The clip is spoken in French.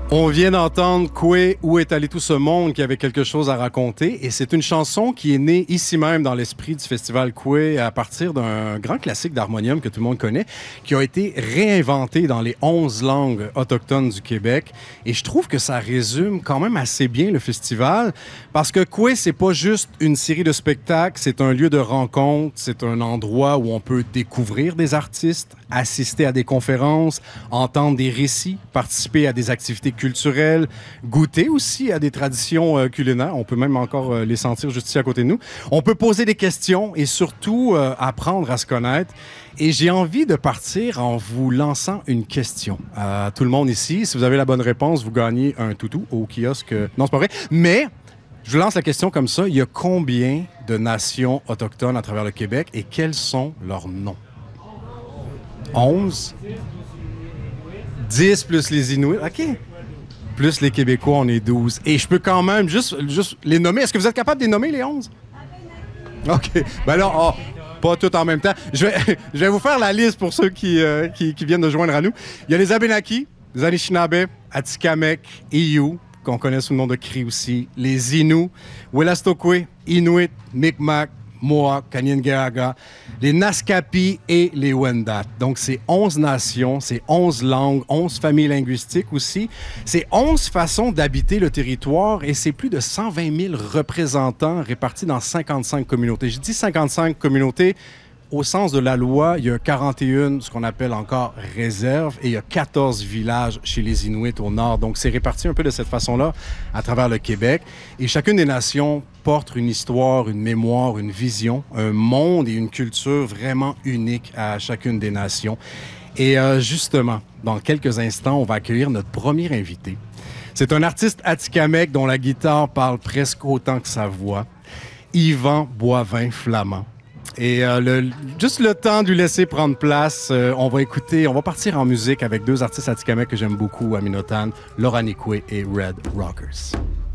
On vient d'entendre Koué, Où est allé tout ce monde, qui avait quelque chose à raconter. Et c'est une chanson qui est née ici même dans l'esprit du festival Koué à partir d'un grand classique d'harmonium que tout le monde connaît, qui a été réinventé dans les 11 langues autochtones du Québec. Et je trouve que ça résume quand même assez bien le festival parce que Koué, c'est pas juste une série de spectacles, c'est un lieu de rencontre, c'est un endroit où on peut découvrir des artistes, assister à des conférences, entendre des récits, participer à des activités culturelles, goûter aussi à des traditions culinaires. On peut même encore les sentir juste ici à côté de nous. On peut poser des questions et surtout apprendre à se connaître. Et j'ai envie de partir en vous lançant une question à tout le monde ici. Si vous avez la bonne réponse, vous gagnez un toutou au kiosque. Non, c'est pas vrai. Mais je vous lance la question comme ça. Il y a combien de nations autochtones à travers le Québec et quels sont leurs noms? 11? 10 plus les Inuits? OK. Plus les Québécois, on est 12. Et je peux quand même juste les nommer. Est-ce que vous êtes capable de les nommer, les 11? OK. Ben là, pas tout en même temps. Je vais vous faire la liste pour ceux qui viennent de joindre à nous. Il y a les Abénakis, les Anishinaabe, Atikamekw, Iyu, qu'on connaît sous le nom de Cri aussi, les Inuits, Wolastoqey, Inuit, Mi'kmaq, Mohawk, Kanien'kehá:ka, les Naskapi et les Wendat. Donc, c'est 11 nations, c'est 11 langues, 11 familles linguistiques aussi. C'est 11 façons d'habiter le territoire et c'est plus de 120 000 représentants répartis dans 55 communautés. Je dis 55 communautés. Au sens de la loi, il y a 41, ce qu'on appelle encore réserves, et il y a 14 villages chez les Inuits au nord. Donc, c'est réparti un peu de cette façon-là à travers le Québec. Et chacune des nations porte une histoire, une mémoire, une vision, un monde et une culture vraiment unique à chacune des nations. Et justement, dans quelques instants, on va accueillir notre premier invité. C'est un artiste atikamekw dont la guitare parle presque autant que sa voix, Yvan Boivin-Flamand. Et juste le temps de lui laisser prendre place, on va partir en musique avec deux artistes atikamekw que j'aime beaucoup, Aminotan, Laura Nikwe et Red Rockers.